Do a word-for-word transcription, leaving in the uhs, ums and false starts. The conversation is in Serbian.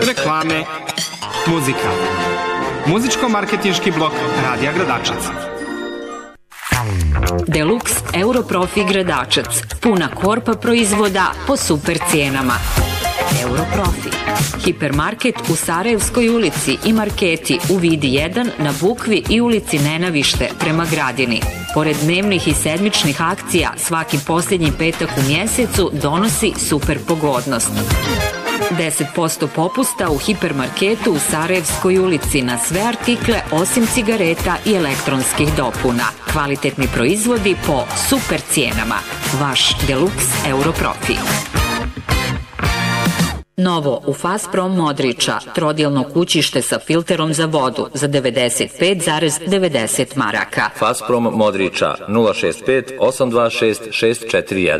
reklame, muzika. Muzičko-marketinški blok Radija Gradačac. Deluxe Europrofi Gradačac. Puna korpa proizvoda po super cijenama. Europrofi. Hipermarket u Sarajevskoj ulici i marketi u Vidi jedan na Bukvi i ulici Nenavište prema Gradini. Pored dnevnih i sedmičnih akcija, svaki posljednji petak u mjesecu donosi super pogodnost. deset posto popusta u hipermarketu u Sarajevskoj ulici na sve artikle osim cigareta i elektronskih dopuna. Kvalitetni proizvodi po super cijenama. Vaš Deluxe Europrofi. Novo u Fasprom Modriča, trodjelno kućište sa filterom za vodu za devedeset pet zarez devedeset maraka. Fasprom Modriča nula šest pet osam dva šest šest četiri jedan.